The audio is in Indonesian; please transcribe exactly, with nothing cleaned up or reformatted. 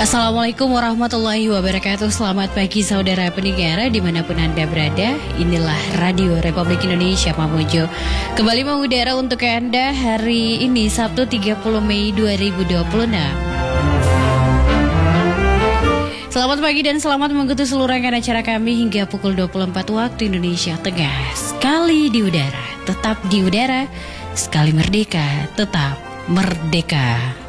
Assalamualaikum warahmatullahi wabarakatuh. Selamat pagi saudara pendengar dimanapun Anda berada. Inilah Radio Republik Indonesia Mamuju, kembali mengudara untuk Anda hari ini Sabtu tiga puluh Mei dua ribu dua puluh enam. Selamat pagi dan selamat mengikuti seluruh rangkaian acara kami hingga pukul dua puluh empat waktu Indonesia Tengah. Sekali di udara, tetap di udara. Sekali merdeka, tetap merdeka.